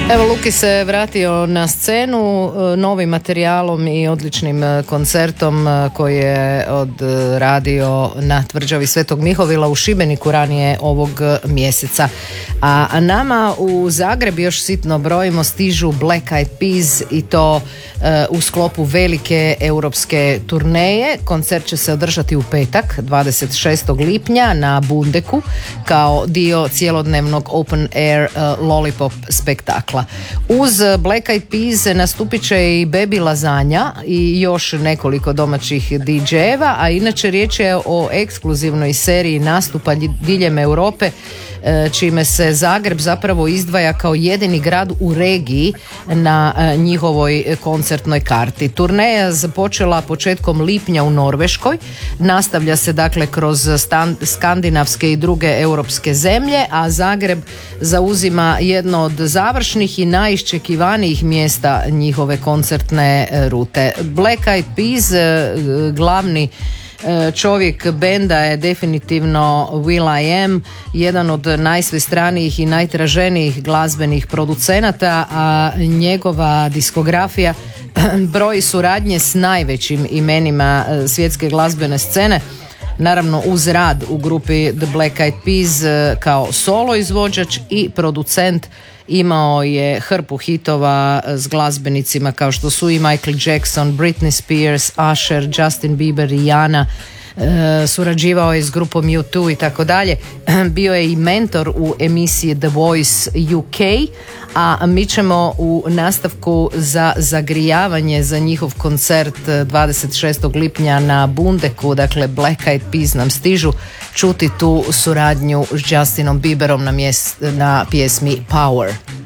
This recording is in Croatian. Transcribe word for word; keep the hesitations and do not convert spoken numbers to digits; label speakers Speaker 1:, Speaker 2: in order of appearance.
Speaker 1: Evo, Luki se vratio na scenu novim materijalom i odličnim koncertom koji je odradio na tvrđavi Svetog Mihovila u Šibeniku ranije ovog mjeseca. A nama u Zagreb još sitno brojimo stižu Black Eyed Peas i to u sklopu velike europske turneje. Koncert će se održati u petak, dvadeset šestog lipnja na Bundeku kao dio cijelodnevnog open air lollipop spektakla. Uz Black Eyed Peas nastupit će i Baby Lasagna i još nekoliko domaćih di džejeva, a inače riječ je o ekskluzivnoj seriji nastupa diljem Europe, čime se Zagreb zapravo izdvaja kao jedini grad u regiji na njihovoj koncertnoj karti. Turneja započela početkom lipnja u Norveškoj, nastavlja se dakle kroz skandinavske i druge europske zemlje, a Zagreb zauzima jedno od završnih i najiščekivanijih mjesta njihove koncertne rute. Black Eyed Peas, glavni čovjek benda je definitivno Will I Am, jedan od najsvestranijih i najtraženijih glazbenih producenata, a njegova diskografija broji suradnje s najvećim imenima svjetske glazbene scene. Naravno, uz rad u grupi The Black Eyed Peas kao solo izvođač i producent imao je hrpu hitova s glazbenicima kao što su i Michael Jackson, Britney Spears, Usher, Justin Bieber, Rihanna. E, surađivao je s grupom U dva i tako dalje. Bio je i mentor u emisiji The Voice U K, a mi ćemo u nastavku za zagrijavanje za njihov koncert dvadeset šestog lipnja na Bundeku, dakle Black Eyed Peas nam stižu, čuti tu suradnju s Justinom Bieberom na, mjes, na pjesmi Power.